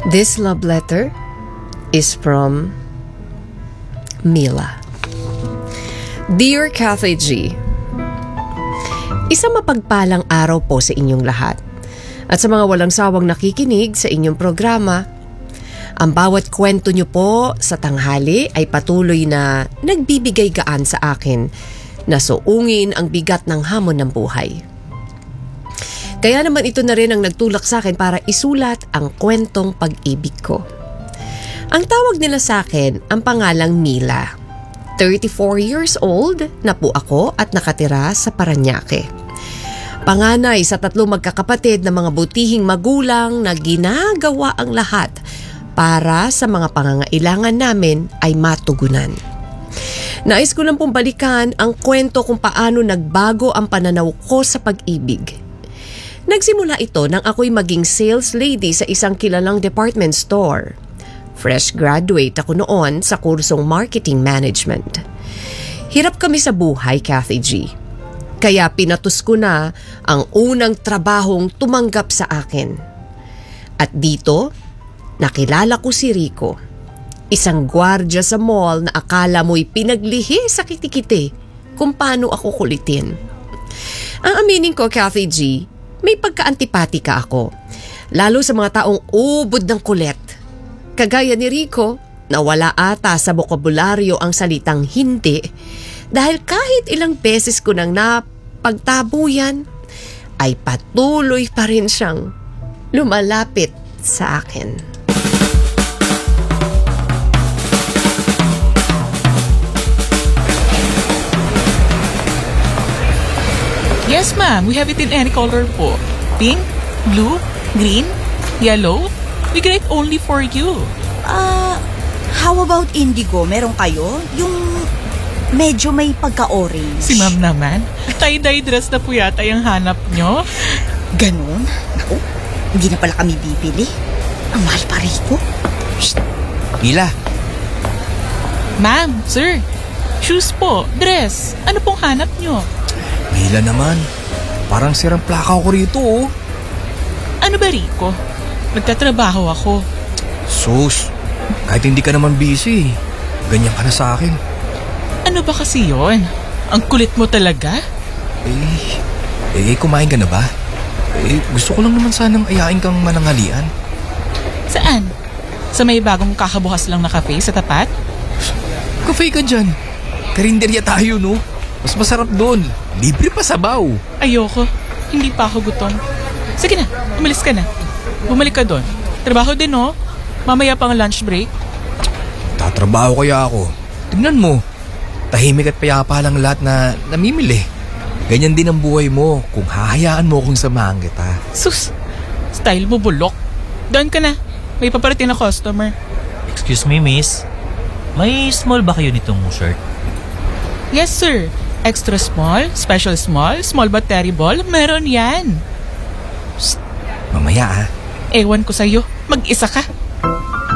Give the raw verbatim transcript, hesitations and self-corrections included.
This love letter is from Mila. Dear Kathy G, isang mapagpalang araw po sa inyong lahat at sa mga walang sawang nakikinig sa inyong programa. Ang bawat kwento niyo po sa tanghali ay patuloy na nagbibigay gaan sa akin na suungin ang bigat ng hamon ng buhay. Kaya naman ito na rin ang nagtulak sa akin para isulat ang kwentong pag-ibig ko. Ang tawag nila sa akin ang pangalang Mila. thirty-four years old na po ako at nakatira sa Parañaque. Panganay sa tatlong magkakapatid na mga butihing magulang na ginagawa ang lahat para sa mga pangangailangan namin ay matugunan. Nais ko lang pong balikan ang kwento kung paano nagbago ang pananaw ko sa pag-ibig. Nagsimula ito nang ako'y maging sales lady sa isang kilalang department store. Fresh graduate ako noon sa kursong marketing management. Hirap kami sa buhay, Kathy G. Kaya pinatus ko na ang unang trabahong tumanggap sa akin. At dito, nakilala ko si Rico, isang gwardya sa mall na akala mo'y pinaglihi sa kitikite kung paano ako kulitin. Ang aminin ko, Kathy G, may pagka-antipatika ako, lalo sa mga taong ubod ng kulit. Kagaya ni Rico, na wala ata sa bokabularyo ang salitang hindi dahil kahit ilang beses ko nang napagtabuyan, ay patuloy pa rin siyang lumalapit sa akin. Yes, ma'am. We have it in any color po. Pink, blue, green, yellow. We get it only for you. Ah, uh, how about indigo? Meron kayo? Yung medyo may pagka-orange. Si ma'am naman. Tie-dye dress na po yata yung hanap nyo. Ganon? Naku, hindi na pala kami bibili. Ang mahal pa rito. Shh! Mila! Ma'am, sir. Shoes po, dress. Ano pong hanap nyo? Mila naman. Parang sirang plaka ko rito, oh. Ano ba, Rico? Nagtatrabaho ako. Sus, kahit hindi ka naman busy, ganyan ka na sa akin. Ano ba kasi yon? Ang kulit mo talaga? Eh, eh, kumain ka na ba? Eh, gusto ko lang naman sanang ayain kang mananghalian. Saan? Sa may bagong kakabukas lang na cafe sa tapat? Cafe ka dyan. Karinderya tayo, no? Mas masarap doon. Libre pa sabaw. Ayoko. Hindi pa ako gutom. Sige na, umalis ka na. Bumalik ka doon. Trabaho din, no? Mamaya pang lunch break. Tatrabaho kaya ako. Tignan mo. Tahimik at payapa lang lahat na namimili. Ganyan din ang buhay mo kung hahayaan mo kung samahan kita. Sus, style mo bulok. Doon ka na. May paparating na customer. Excuse me, miss. May small ba kayo nitong shirt? Yes, sir. Extra small, special small, small but terrible. Meron yan. Psst, mamaya ah. Ewan ko sa'yo. Mag-isa ka.